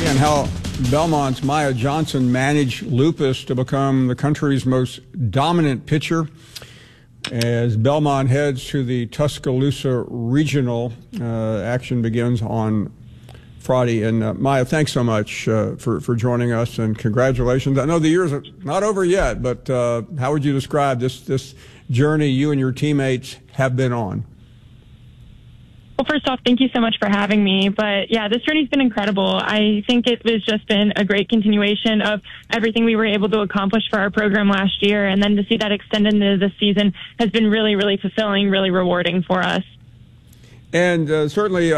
and how Belmont's Maya Johnson managed lupus to become the country's most dominant pitcher. As Belmont heads to the Tuscaloosa Regional, action begins on Friday. And Maya, thanks so much for joining us, and congratulations. I know the year's not over yet, but how would you describe this journey you and your teammates have been on? Well, first off, thank you so much for having me. But yeah, this journey's been incredible. I think it has just been a great continuation of everything we were able to accomplish for our program last year. And then to see that extend into this season has been really, really fulfilling, really rewarding for us. And certainly,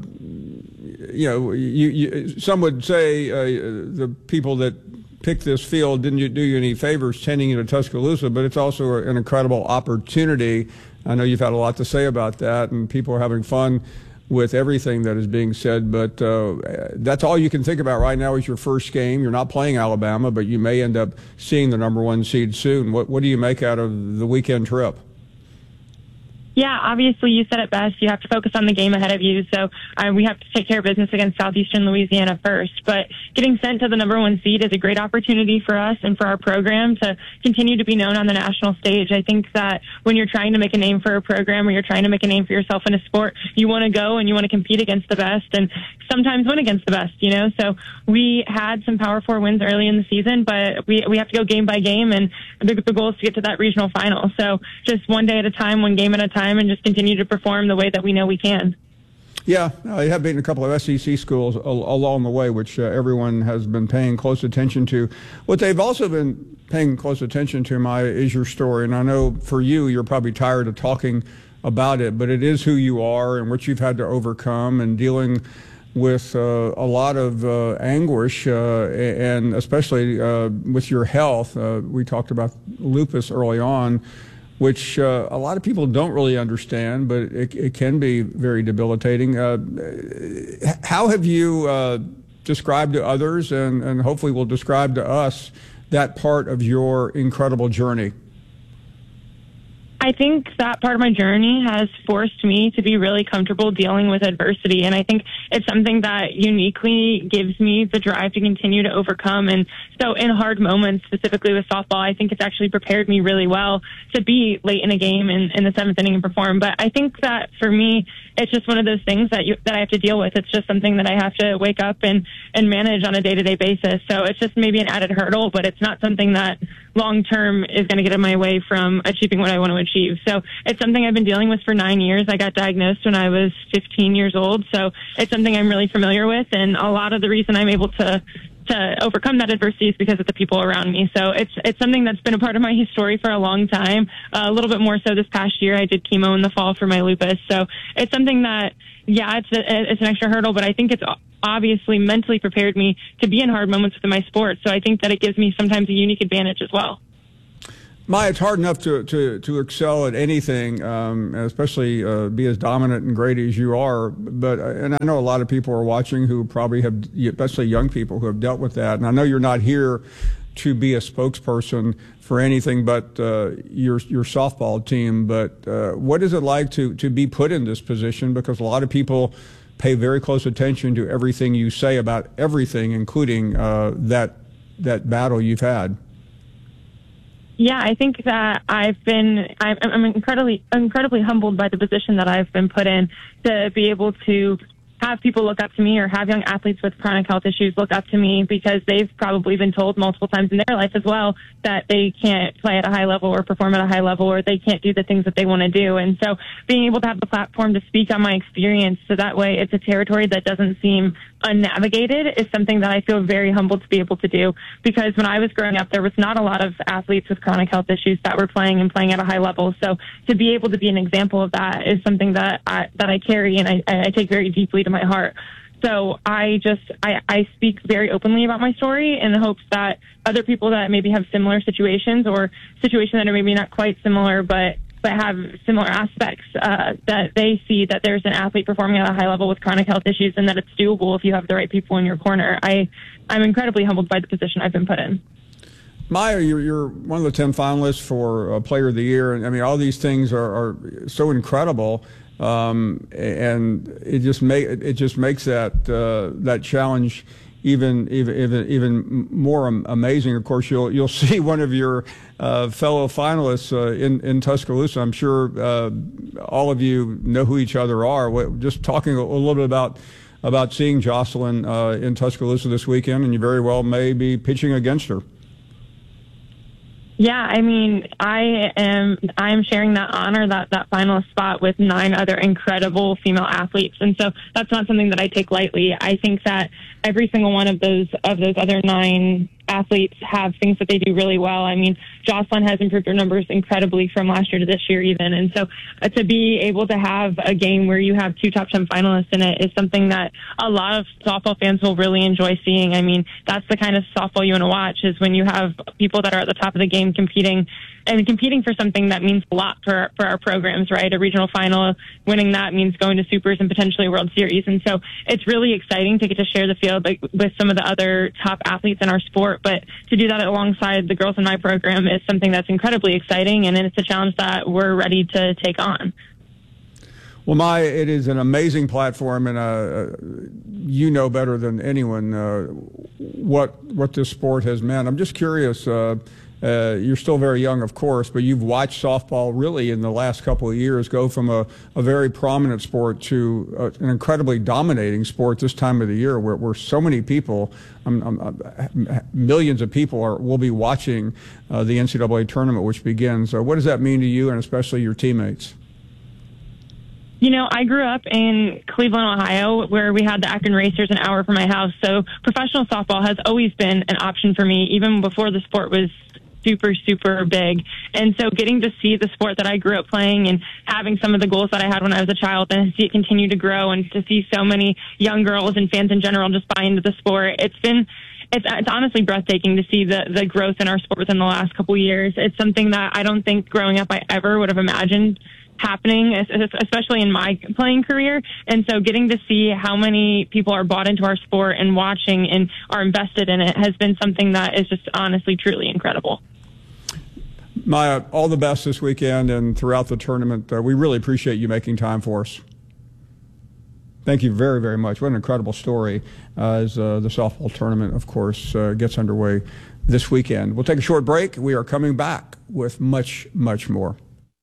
some would say the people that picked this field didn't do you any favors sending you to Tuscaloosa, but it's also an incredible opportunity. I know you've had a lot to say about that, and people are having fun with everything that is being said, but that's all you can think about right now is your first game. You're not playing Alabama, but you may end up seeing the #1 seed soon. What do you make out of the weekend trip? Yeah, obviously you said it best. You have to focus on the game ahead of you. So we have to take care of business against Southeastern Louisiana first. But getting sent to the #1 seed is a great opportunity for us and for our program to continue to be known on the national stage. I think that when you're trying to make a name for a program or you're trying to make a name for yourself in a sport, you want to go and you want to compete against the best and sometimes win against the best, you know? So we had some Power 4 wins early in the season, but we have to go game by game, and the goal is to get to that regional final. So just one day at a time, one game at a time, and just continue to perform the way that we know we can. Yeah, you have beaten a couple of SEC schools along the way, which everyone has been paying close attention to. What they've also been paying close attention to, Maya, is your story. And I know for you, you're probably tired of talking about it, but it is who you are and what you've had to overcome, and dealing with a lot of anguish, and especially with your health. We talked about lupus early on, which a lot of people don't really understand, but it can be very debilitating. How have you described to others, and hopefully will describe to us, that part of your incredible journey? I think that part of my journey has forced me to be really comfortable dealing with adversity. And I think it's something that uniquely gives me the drive to continue to overcome. And so in hard moments, specifically with softball, I think it's actually prepared me really well to be late in a game in the 7th inning and perform. But I think that for me, it's just one of those things that I have to deal with. It's just something that I have to wake up and manage on a day-to-day basis. So it's just maybe an added hurdle, but it's not something that long-term is going to get in my way from achieving what I want to achieve. So it's something I've been dealing with for 9 years. I got diagnosed when I was 15 years old. So it's something I'm really familiar with. And a lot of the reason I'm able to overcome that adversity is because of the people around me. So it's something that's been a part of my history for a long time, a little bit more so this past year. I did chemo in the fall for my lupus. So it's something that, yeah, it's an extra hurdle, but I think it's obviously mentally prepared me to be in hard moments within my sport. So I think that it gives me sometimes a unique advantage as well. Maya, it's hard enough to excel at anything, especially be as dominant and great as you are. But and I know a lot of people are watching who probably have, especially young people, who have dealt with that. And I know you're not here to be a spokesperson for anything but your softball team. But what is it like to be put in this position? Because a lot of people pay very close attention to everything you say about everything, including that battle you've had. Yeah, I think that I'm incredibly humbled by the position that I've been put in, to be able to have people look up to me, or have young athletes with chronic health issues look up to me, because they've probably been told multiple times in their life as well that they can't play at a high level or perform at a high level, or they can't do the things that they want to do. And so being able to have the platform to speak on my experience, so that way it's a territory that doesn't seem unnavigated, is something that I feel very humbled to be able to do. Because when I was growing up, there was not a lot of athletes with chronic health issues that were playing at a high level. So to be able to be an example of that is something that I carry and I take very deeply to my heart. So I speak very openly about my story in the hopes that other people that maybe have similar situations, or situations that are maybe not quite similar, but have similar aspects, that they see that there's an athlete performing at a high level with chronic health issues, and that it's doable if you have the right people in your corner. I'm incredibly humbled by the position I've been put in. Maya, you're one of the 10 finalists for Player of the Year, and I mean, all these things are so incredible, and it just makes that challenge even more amazing. Of course, you'll see one of your fellow finalists in Tuscaloosa. I'm sure all of you know who each other are. Just talking a little bit about seeing Jocelyn in Tuscaloosa this weekend, and you very well may be pitching against her. Yeah, I mean, I am sharing that honor, that finalist spot with 9 other incredible female athletes, and so that's not something that I take lightly. I think that every single one of those other 9 athletes have things that they do really well. I mean, Jocelyn has improved her numbers incredibly from last year to this year even. And so to be able to have a game where you have 2 top 10 finalists in it is something that a lot of softball fans will really enjoy seeing. I mean, that's the kind of softball you want to watch, is when you have people that are at the top of the game competing for something that means a lot for our programs, right? A regional final, winning that means going to Supers and potentially World Series. And so it's really exciting to get to share the field with some of the other top athletes in our sport. But to do that alongside the girls in my program is something that's incredibly exciting, and it's a challenge that we're ready to take on. Well, it is an amazing platform, and you know better than anyone what this sport has meant. I'm just curious. You're still very young, of course, but you've watched softball really in the last couple of years go from a very prominent sport to an incredibly dominating sport this time of the year, where so many people, millions of people will be watching the NCAA tournament, which begins. What does that mean to you, and especially your teammates? You know, I grew up in Cleveland, Ohio, where we had the Akron Racers an hour from my house. So professional softball has always been an option for me, even before the sport was super, super big. And so getting to see the sport that I grew up playing and having some of the goals that I had when I was a child, and see it continue to grow, and to see so many young girls and fans in general just buy into the sport, it's honestly breathtaking to see the growth in our sport within the last couple of years. It's something that I don't think growing up I ever would have imagined happening, especially in my playing career. And so getting to see how many people are bought into our sport and watching and are invested in it has been something that is just honestly, truly incredible. Maya, all the best this weekend and throughout the tournament. We really appreciate you making time for us. Thank you very, very much. What an incredible story as the softball tournament, of course, gets underway this weekend. We'll take a short break. We are coming back with much, much more.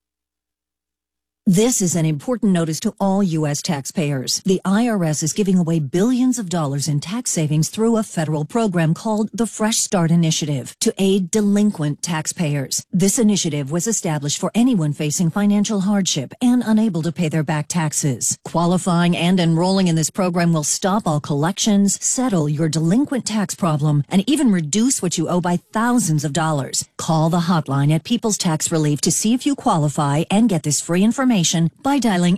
This is an important notice to all U.S. taxpayers. The IRS is giving away billions of dollars in tax savings through a federal program called the Fresh Start Initiative to aid delinquent taxpayers. This initiative was established for anyone facing financial hardship and unable to pay their back taxes. Qualifying and enrolling in this program will stop all collections, settle your delinquent tax problem, and even reduce what you owe by thousands of dollars. Call the hotline at People's Tax Relief to see if you qualify and get this free information by dialing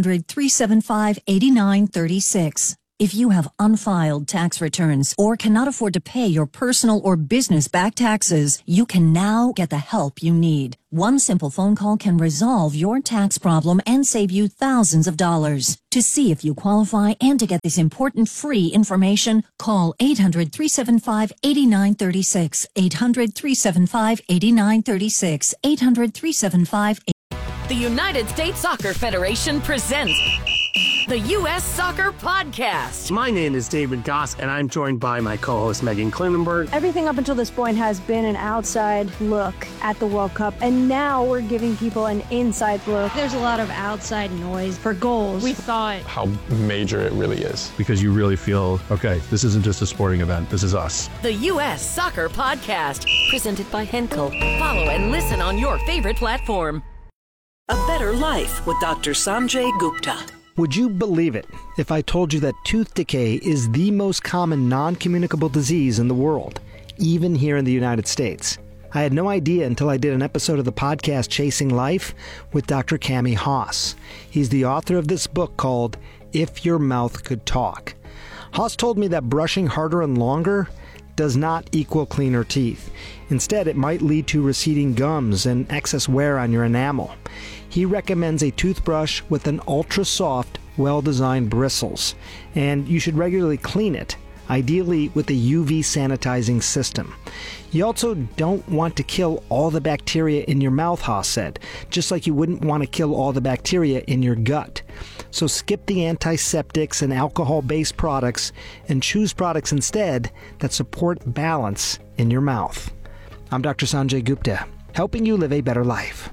800-375-8936. If you have unfiled tax returns or cannot afford to pay your personal or business back taxes, you can now get the help you need. One simple phone call can resolve your tax problem and save you thousands of dollars. To see if you qualify and to get this important free information, call 800-375-8936. 800-375-8936. 800-375-8936. The United States Soccer Federation presents the U.S. Soccer Podcast. My name is David Goss, and I'm joined by my co-host Megan Klinenberg. Everything up until this point has been an outside look at the World Cup, and now we're giving people an inside look. There's a lot of outside noise for goals. We thought how major it really is. Because you really feel, okay, this isn't just a sporting event, this is us. The U.S. Soccer Podcast, presented by Henkel. Follow and listen on your favorite platform. A Better Life with Dr. Sanjay Gupta. Would you believe it if I told you that tooth decay is the most common non-communicable disease in the world, even here in the United States? I had no idea until I did an episode of the podcast Chasing Life with Dr. Cami Haas. He's the author of this book called If Your Mouth Could Talk. Haas told me that brushing harder and longer does not equal cleaner teeth. Instead, it might lead to receding gums and excess wear on your enamel. He recommends a toothbrush with an ultra-soft, well-designed bristles, and you should regularly clean it. ideally with a UV sanitizing system. You also don't want to kill all the bacteria in your mouth, Haas said, just like you wouldn't want to kill all the bacteria in your gut. So skip the antiseptics and alcohol-based products and choose products instead that support balance in your mouth. I'm Dr. Sanjay Gupta, helping you live a better life.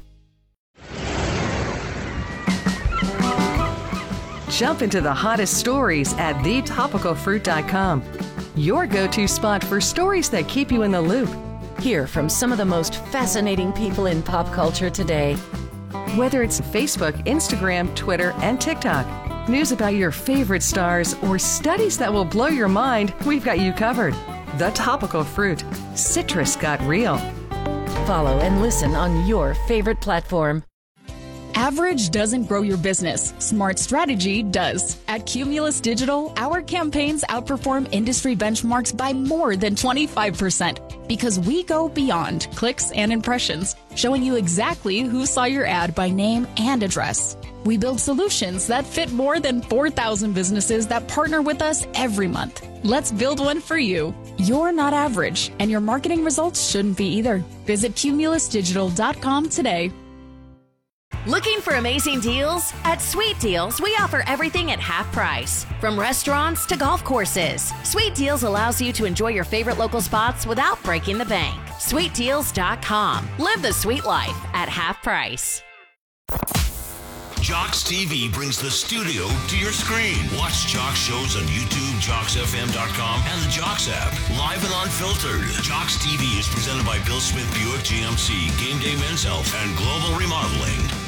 Jump into the hottest stories at thetopicalfruit.com. Your go-to spot for stories that keep you in the loop. Hear from some of the most fascinating people in pop culture today. Whether it's Facebook, Instagram, Twitter, and TikTok, news about your favorite stars, or studies that will blow your mind, we've got you covered. The Topical Fruit. Citrus got real. Follow and listen on your favorite platform. Average doesn't grow your business. Smart strategy does. At Cumulus Digital, our campaigns outperform industry benchmarks by more than 25% because we go beyond clicks and impressions, showing you exactly who saw your ad by name and address. We build solutions that fit more than 4,000 businesses that partner with us every month. Let's build one for you. You're not average, and your marketing results shouldn't be either. Visit cumulusdigital.com today. Looking for amazing deals? At Sweet Deals, we offer everything at half price. From restaurants to golf courses, Sweet Deals allows you to enjoy your favorite local spots without breaking the bank. SweetDeals.com. Live the sweet life at half price. Jocks TV brings the studio to your screen. Watch Jocks shows on YouTube, JocksFM.com, and the Jocks app, live and unfiltered. Jocks TV is presented by Bill Smith Buick GMC, Game Day Men's Health, and Global Remodeling.